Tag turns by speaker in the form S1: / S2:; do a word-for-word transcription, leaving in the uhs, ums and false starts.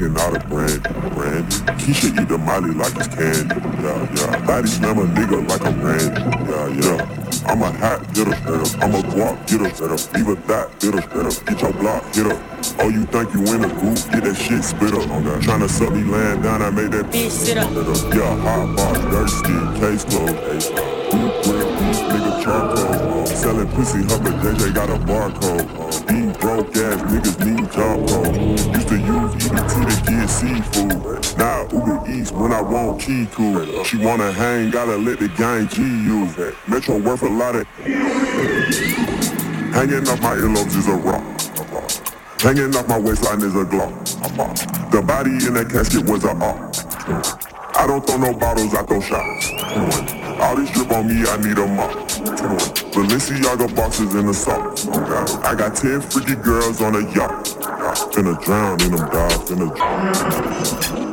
S1: drinking out of brandy, brandy. Keisha eat the molly like it's candy, yeah, yeah. Body slam a nigga like a randy, yeah, yeah. I'm a hat hitter, I'm a guap getter, even that hitter, get your block hitter. Oh, you think you in a group, get that shit spit up. Tryna suck me laying down, I made that bitch sit up. Yeah, hot box, dirt stick, case closed. Boot grip, nigga charcoal. Selling pussy, hubba, J J got a barcode. These broke ass niggas need job codes. Used to use E B T to get seafood. Now Uber Eats when I want Kiku. She wanna hang, gotta let the gang G U. Metro worth a lot of. Hanging off my earlobes is a rock. Hanging off my waistline is a Glock. The body in that casket was a op. I don't throw no bottles, I throw shots. All this drip on me, I need a mop. Balenciaga boxes in the socks. I got ten freaky girls on a yacht. Finna drown in them dogs, finna drown.